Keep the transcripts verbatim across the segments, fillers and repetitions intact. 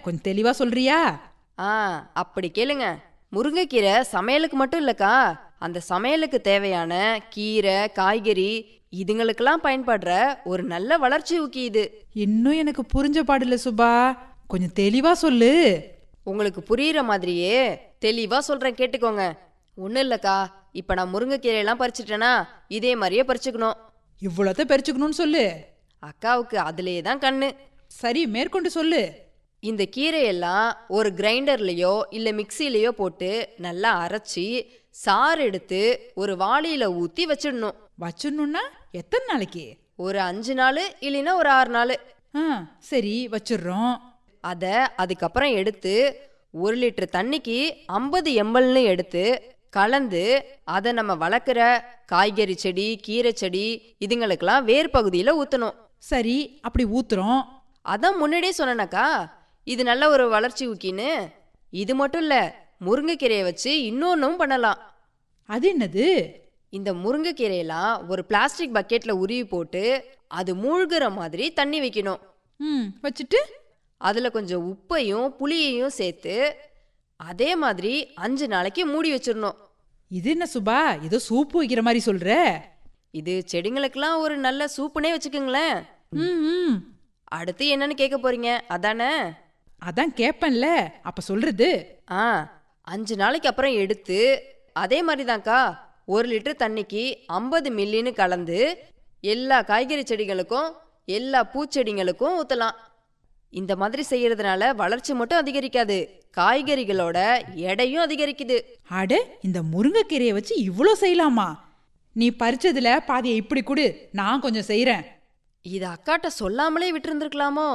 கொஞ்சம் தெளிவா சொல்றியா? ஆ அப்படி கேளுங்க. முருங்கைக்கீரை சமையலுக்கு மட்டும் இல்லக்கா, அந்த சமையலுக்கு தேவையான கீரை காய்கறி இதுங்களுக்கெல்லாம் பயன்படுற ஒரு நல்ல வளர்ச்சி ஊக்கி இது. இன்னும் எனக்கு புரிஞ்ச பாடல சுபா, கொஞ்சம் தெளிவா சொல்லு. உங்களுக்கு புரியுற மாதிரியே தெளிவா சொல்றேன், கேட்டுக்கோங்க. ஒன்றும் இல்லக்கா, இப்போ நான் முருங்கைக்கீரையெல்லாம் பறிச்சிட்டேன்னா இதே மாதிரியே பறிச்சுக்கணும். இவ்வளோத்த பறிச்சுக்கணும்னு சொல்லு. அக்காவுக்கு அதுலேயே தான் கண்ணு. சரி, மேற்கொண்டு சொல்லு. இந்த கீரையெல்லாம் ஒரு கிரைண்டர்லேயோ இல்லை மிக்சிலேயோ போட்டு நல்லா அரைச்சி சாறு எடுத்து ஒரு வாளியில் ஊற்றி வச்சிடணும். வச்சிடணும்னா எத்தனை நாளைக்கு? ஒரு அஞ்சு நாள் இல்லைன்னா ஒரு ஆறு நாள். ஆ சரி, வச்சிடுறோம். அதை அதுக்கப்புறம் எடுத்து ஒரு லிட்டர் தண்ணிக்கு ஐம்பது எம்எல்னு எடுத்து கலந்து அதை நம்ம வளர்க்குற காய்கறி செடி கீரை செடி இதுங்களுக்கெல்லாம் வேர் பகுதியில் ஊற்றணும். சரி, அப்படி ஊத்துறோம். அதான் முன்னாடியே சொன்னேனாக்கா, இது நல்ல ஒரு வளர்ச்சி ஊக்கின்னு. இது மட்டும் இல்லை, முருங்கைக்கீரையை வச்சு இன்னொன்றும் பண்ணலாம். அது என்னது? இந்த முருங்கைக்கீரையெல்லாம் ஒரு பிளாஸ்டிக் பக்கெட்டில் உருவி போட்டு அது மூழ்கிற மாதிரி தண்ணி வைக்கணும். ம் வச்சுட்டு அதில் கொஞ்சம் உப்பையும் புளியையும் சேர்த்து அதே மாதிரி அஞ்சு நாளைக்கு மூடி வச்சிடணும். இது என்ன சுபா, ஏதோ சூப்பு வைக்கிற மாதிரி சொல்ற? இது செடிங்களுக்கெல்லாம் ஒரு நல்ல சூப்புனே வச்சுக்கோங்களேன். ம் ம் அடுத்து என்னன்னு கேட்க போறீங்க அதானே? அதான் கேட்பேன்ல, அப்ப சொல்றது. ஆ அஞ்சு நாளைக்கு அப்புறம் எடுத்து அதே மாதிரி தான்க்கா ஒரு லிட்டர் தண்ணிக்கு ஐம்பது மில்லின்னு கலந்து எல்லா காய்கறி செடிகளுக்கும் எல்லா பூச்செடிங்களுக்கும் ஊற்றலாம். இந்த மாதிரி செய்யறதுனால வளர்ச்சி மட்டும் அதிகரிக்காது, காய்கறிகளோட எடையும் அதிகரிக்குது. அட, இந்த முருங்கைக்கீரையை வச்சு இவ்வளோ செய்யலாமா? நீ பறிச்சதுல பாதியை இப்படி கொடு, நான் கொஞ்சம் செய்யறேன். இது அக்காட்ட சொல்லாமலே விட்டுருந்துருக்கலாமோ?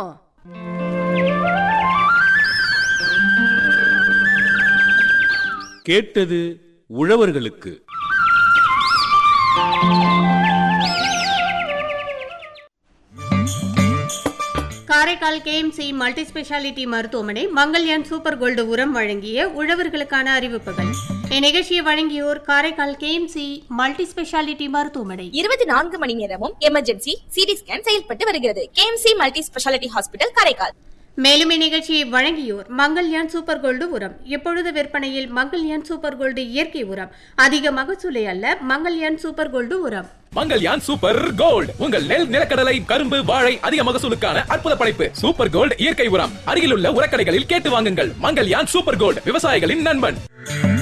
கேட்டது உழவர்களுக்கு. காரைக்கால் கேஎம்சி மல்டி ஸ்பெஷாலிட்டி மருத்துவமனை மங்கல்யான் சூப்பர் கோல்டு உரம் வழங்கிய உழவர்களுக்கான அறிவிப்புகள். இந்நிகழ்ச்சியை வழங்கியோர் காரைக்கால் கேஎம்சி மல்டி ஸ்பெஷாலிட்டி மருத்துவமனை. இருபத்தி நான்கு மணி நேரமும் எமர்ஜென்சி சிடி ஸ்கேன் செயல்பட்டு வருகிறது. KMC multi speciality hospital Karaikal. மேலும் இந்நிகழ்ச்சியை வழங்கியோர் மங்கல்யான் சூப்பர் கோல்டு உரம். எப்பொழுது விற்பனையில் மங்கல்யான் சூப்பர் கோல்டு இயற்கை உரம். அதிக மகசூலை அல்ல, மங்கல்யான் சூப்பர் கோல்டு உரம். மங்கல்யான் சூப்பர் கோல்ட், உங்கள் நெல் நிலக்கடலை கரும்பு வாழை அதிக மகசூலுக்கான அற்புத படைப்பு. சூப்பர் கோல்ட் இயற்கை உரம் அருகிலுள்ள உரக்கடைகளில் கேட்டு வாங்குங்கள். மங்கல்யான் சூப்பர் கோல்ட், விவசாயிகளின் நண்பன்.